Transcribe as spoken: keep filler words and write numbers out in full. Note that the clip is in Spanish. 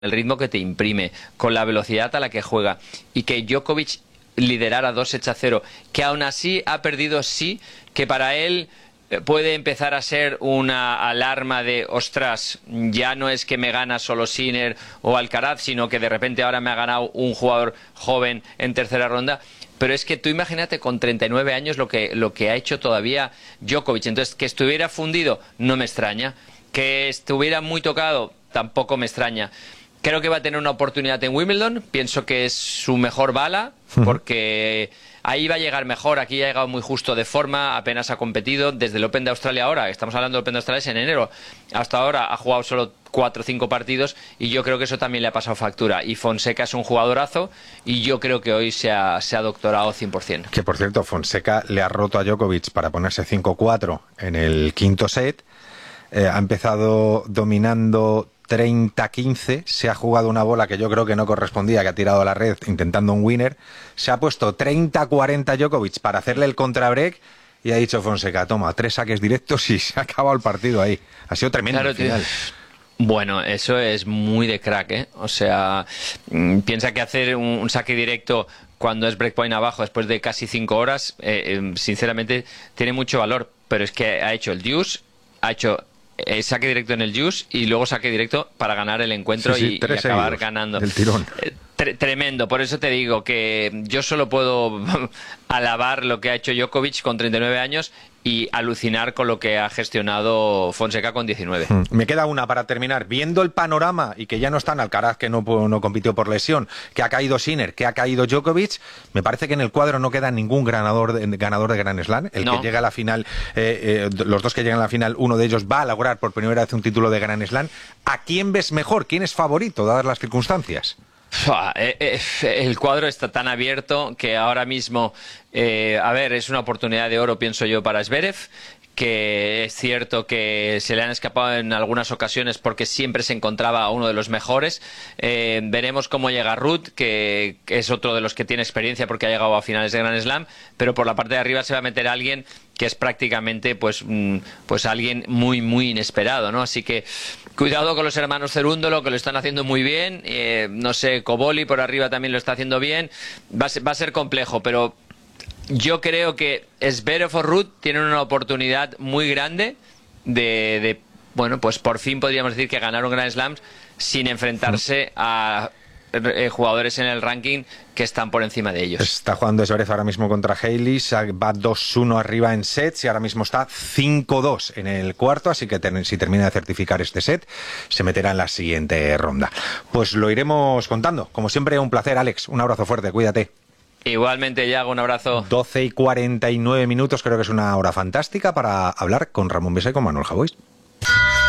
el ritmo que te imprime, con la velocidad a la que juega, y que Djokovic liderara dos sets a cero, que aún así ha perdido, sí, que para él puede empezar a ser una alarma de, ostras, ya no es que me gana solo Sinner o Alcaraz, sino que de repente ahora me ha ganado un jugador joven en tercera ronda. Pero es que tú imagínate con treinta y nueve años lo que, lo que ha hecho todavía Djokovic. Entonces, que estuviera fundido no me extraña. Que estuviera muy tocado tampoco me extraña. Creo que va a tener una oportunidad en Wimbledon. Pienso que es su mejor bala, porque ahí va a llegar mejor. Aquí ha llegado muy justo de forma, apenas ha competido. Desde el Open de Australia ahora, estamos hablando del Open de Australia, es en enero. Hasta ahora ha jugado solo cuatro o cinco partidos y yo creo que eso también le ha pasado factura. Y Fonseca es un jugadorazo y yo creo que hoy se ha, se ha doctorado cien por cien. Que por cierto, Fonseca le ha roto a Djokovic para ponerse cinco cuatro en el quinto set. Eh, ha empezado dominando treinta quince, se ha jugado una bola que yo creo que no correspondía, que ha tirado a la red intentando un winner, se ha puesto treinta cuarenta Djokovic para hacerle el contrabreak y ha dicho Fonseca, toma, tres saques directos y se ha acabado el partido ahí. Ha sido tremendo Claro, el final. Bueno, eso es muy de crack, ¿eh? O sea, mmm, piensa que hacer un, un saque directo cuando es breakpoint abajo después de casi cinco horas, eh, eh, sinceramente tiene mucho valor, pero es que ha hecho el deuce, ha hecho el saque directo en el juice y luego saque directo para ganar el encuentro sí, sí, y, y acabar ganando. Del tirón. Eh, tre tremendo, por eso te digo que yo solo puedo alabar lo que ha hecho Djokovic con treinta y nueve años y alucinar con lo que ha gestionado Fonseca con diecinueve. Me queda una para terminar. Viendo el panorama y que ya no está Alcaraz, que no, no compitió por lesión, que ha caído Sinner, que ha caído Djokovic, me parece que en el cuadro no queda ningún ganador de, ganador de Grand Slam. El no. que llega a la final, eh, eh, los dos que llegan a la final, uno de ellos va a lograr por primera vez un título de Grand Slam. ¿A quién ves mejor? ¿Quién es favorito, dadas las circunstancias? El cuadro está tan abierto que ahora mismo, eh, a ver, es una oportunidad de oro, pienso yo, para Zverev, que es cierto que se le han escapado en algunas ocasiones porque siempre se encontraba a uno de los mejores. Eh, veremos cómo llega Ruud, que es otro de los que tiene experiencia porque ha llegado a finales de Grand Slam, pero por la parte de arriba se va a meter alguien que es prácticamente pues, pues alguien muy, muy inesperado, ¿no? Así que cuidado con los hermanos Cerúndolo, que lo están haciendo muy bien. Eh, no sé, Cobolli por arriba también lo está haciendo bien. Va a ser, va a ser complejo, pero yo creo que Zverev o Ruud tienen una oportunidad muy grande de, de, bueno, pues por fin podríamos decir que ganaron Grand Slams sin enfrentarse a eh, jugadores en el ranking que están por encima de ellos. Está jugando Zverev ahora mismo contra Haley, va dos uno arriba en sets y ahora mismo está cinco dos en el cuarto, así que ter si termina de certificar este set, se meterá en la siguiente ronda. Pues lo iremos contando. Como siempre, un placer, Alex. Un abrazo fuerte, cuídate. Igualmente, Yago, un abrazo. doce y cuarenta y nueve minutos, creo que es una hora fantástica para hablar con Ramón Besa y con Manuel Javois.